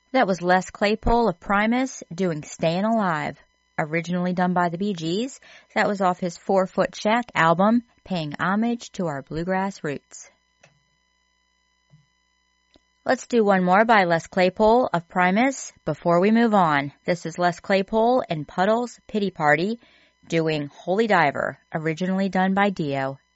That was Les Claypool of Primus doing Stayin' Alive, originally done by the Bee Gees. That was off his 4 Foot Shack album, paying homage to our bluegrass roots. Let's do one more by Les Claypool of Primus before we move on. This is Les Claypool and Puddle's Pity Party doing Holy Diver, originally done by Dio.